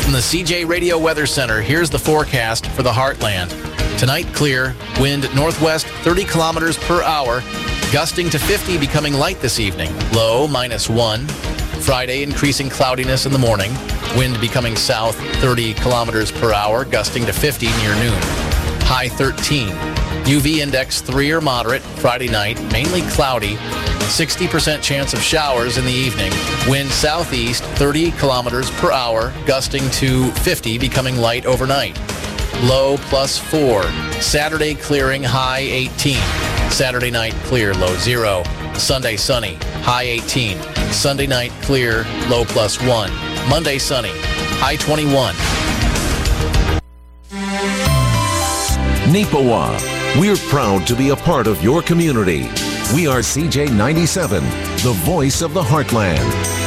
From the CJ Radio Weather Center, here's the forecast for the Heartland. Tonight, clear. Wind northwest 30 kilometers per hour. Gusting to 50, becoming light this evening. Low -1. Friday, increasing cloudiness in the morning. Wind becoming south 30 kilometers per hour, gusting to 50 near noon. High 13. UV index 3 or moderate. Friday night, mainly cloudy. 60% chance of showers in the evening. Wind southeast 30 kilometers per hour, gusting to 50, becoming light overnight. Low +4. Saturday clearing, high 18. Saturday night clear, low 0. Sunday sunny, high 18. Sunday night clear, low +1. Monday sunny, high 21. Neepawa, we're proud to be a part of your community. We are CJ97, the voice of the Heartland.